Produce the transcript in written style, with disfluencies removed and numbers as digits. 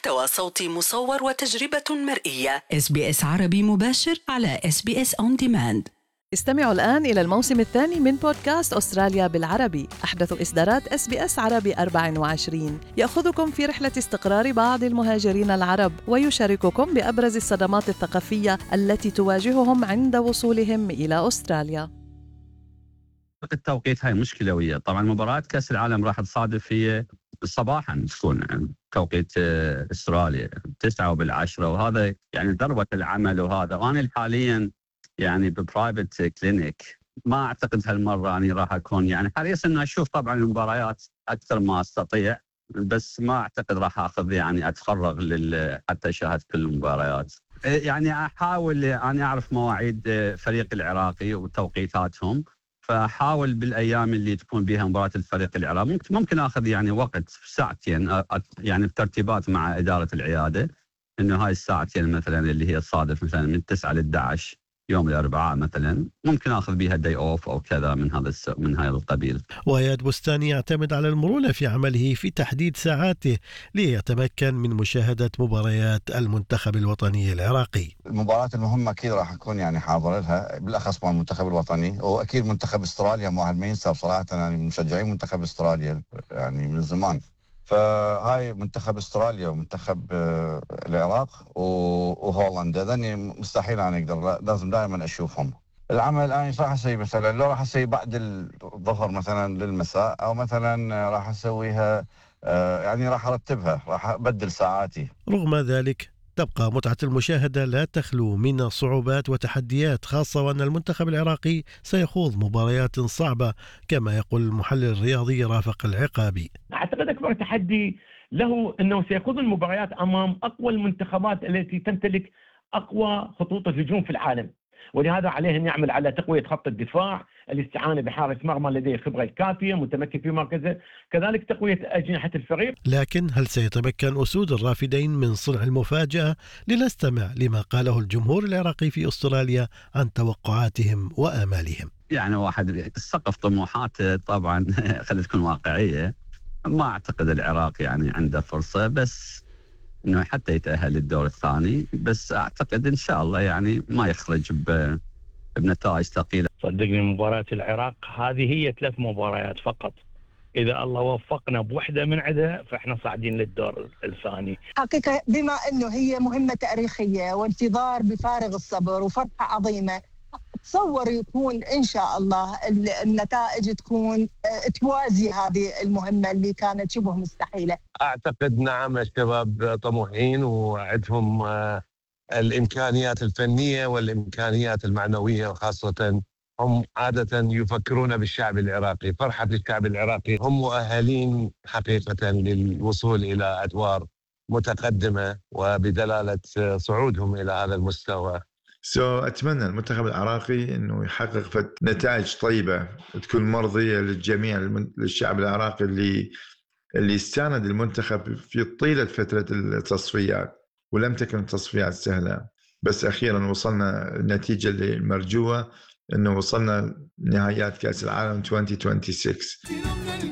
محتوى صوتي مصور وتجربة مرئية. SBS عربي مباشر على SBS On Demand. استمعوا الآن إلى الموسم الثاني من بودكاست أستراليا بالعربي، أحدث إصدارات SBS عربي 24، يأخذكم في رحلة استقرار بعض المهاجرين العرب ويشارككم بأبرز الصدمات الثقافية التي تواجههم عند وصولهم إلى أستراليا. التوقيت هاي مشكلة ويا طبعا مباراة كأس العالم راح تصادف في صباحا تكون توقيت استراليا 9 و10، وهذا يعني ضربة العمل. وهذا وانا حاليا يعني ببرايفت كلينيك، ما اعتقد هالمرة اني راح اكون يعني حريص انه اشوف طبعا المباريات اكثر ما استطيع، بس ما اعتقد راح اخذ يعني اتفرغ حتى اشاهد كل المباريات. يعني احاول اني اعرف مواعيد فريق العراقي وتوقيتاتهم، فأحاول بالأيام اللي تكون بها مباراة الفريق العراقي ممكن أخذ يعني وقت ساعتين يعني بترتيبات مع إدارة العيادة، إنه هاي الساعتين مثلا اللي هي تصادف مثلا من 9 ل 11 يوم الأربعاء مثلا، ممكن أخذ بها داي أوف أو كذا من هذا القبيل. وإياد بستاني يعتمد على المرونة في عمله في تحديد ساعاته ليتمكن من مشاهدة مباريات المنتخب الوطني العراقي. المباريات المهمة أكيد راح أكون يعني حاضر لها، بالأخص مع المنتخب الوطني، وأكيد منتخب استراليا واحد ما ينسى بصراحة. يعني مشجعين منتخب استراليا يعني من زمان، فهاي منتخب استراليا ومنتخب العراق وهولندا ذني مستحيل أنا أقدر، لازم دائما أشوفهم. العمل الآن راح أسوي مثلا لو راح أسوي بعد الظهر مثلا للمساء، أو مثلا راح أسويها يعني راح أرتبها، راح أبدل ساعاتي. رغم ذلك تبقى متعة المشاهدة لا تخلو من صعوبات وتحديات، خاصة وأن المنتخب العراقي سيخوض مباريات صعبة كما يقول المحلل الرياضي رافق العقابي. أعتقد أكبر تحدي له أنه سيخوض المباريات أمام أقوى المنتخبات التي تمتلك أقوى خطوط الهجوم في العالم، ولهذا عليه أن يعمل على تقوية خط الدفاع، الاستعانة بحارس مرمى لديه الخبرة الكافية متمكن في مركزه، كذلك تقوية أجنحة الفريق. لكن هل سيتمكن أسود الرافدين من صنع المفاجأة؟ لنستمع لما قاله الجمهور العراقي في أستراليا عن توقعاتهم وآمالهم. يعني واحد سقف طموحاته طبعا خلي تكون واقعية. ما أعتقد العراق يعني عنده فرصة بس إنه حتى يتأهل للدور الثاني، بس أعتقد إن شاء الله يعني ما يخرج بنتائج ثقيلة. صدقني مباراة العراق هذه هي 3 مباريات فقط، إذا الله وفقنا بوحدة من عدها فإحنا صاعدين للدور الثاني. حقيقة بما أنه هي مهمة تاريخية وانتظار بفارغ الصبر وفرحة عظيمة، تصور يكون إن شاء الله النتائج تكون توازي هذه المهمة اللي كانت شبه مستحيلة. أعتقد نعم الشباب طموحين وعندهم الإمكانيات الفنية والإمكانيات المعنوية، وخاصة هم عادة يفكرون بالشعب العراقي، فرحة الشعب العراقي، هم مؤهلين حقيقة للوصول إلى أدوار متقدمة وبدلالة صعودهم إلى هذا المستوى. أتمنى المنتخب العراقي أنه يحقق نتائج طيبة تكون مرضية للجميع، للشعب العراقي اللي استاند المنتخب في طيلة فترة التصفيات، ولم تكن التصفيات سهلة، بس أخيرا وصلنا النتيجة المرجوة أنه وصلنا نهائيات كأس العالم 2026.